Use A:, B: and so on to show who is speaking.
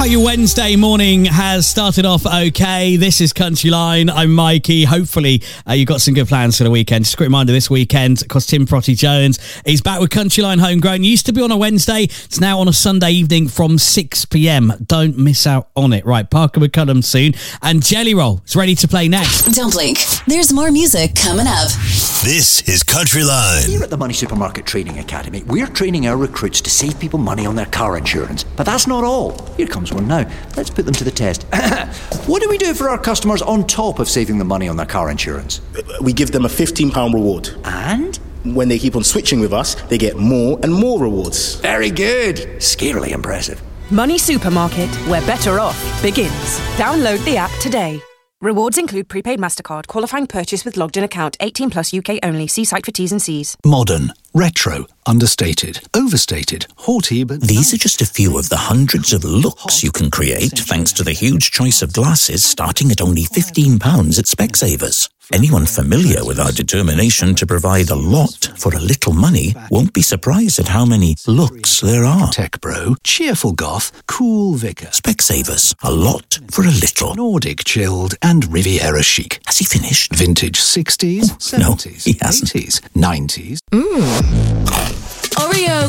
A: Your Wednesday morning has started off okay. This is Country Line. I'm Mikey. Hopefully, you've got some good plans for the weekend. Just a quick reminder, this weekend, because Tim Protty Jones is back with Country Line Homegrown. Used to be on a Wednesday. It's now on a Sunday evening from 6 p.m. Don't miss out on it. Right, Parker McCullum soon. And Jelly Roll is ready to play next.
B: Don't blink. There's more music coming up.
C: This is Country Line.
D: Here at the Money Supermarket Training Academy, we're training our recruits to save people money on their car insurance. But that's not all. Here comes one now. Let's put them to the test. What do we do for our customers on top of saving them money on their car insurance?
E: We give them a £15 reward.
D: And?
E: When they keep on switching with us, they get more and more rewards.
D: Very good. Scarily impressive.
F: Money Supermarket, where better off begins. Download the app today. Rewards include prepaid MasterCard, qualifying purchase with logged in account, 18 plus UK only. See site for T's and C's.
G: Modern, retro, understated, overstated, haughty, but...
H: These are just a few of the hundreds of looks you can create thanks to the huge choice of glasses starting at only £15 at Specsavers. Anyone familiar with our determination to provide a lot for a little money won't be surprised at how many looks there are.
G: Tech bro, cheerful goth, cool vicar.
H: Specsavers, a lot for a little.
G: Nordic chilled and Riviera chic.
H: Has he finished?
G: Vintage 60s, 70s,
H: no, he hasn't.
G: 80s, 90s.
B: Oreo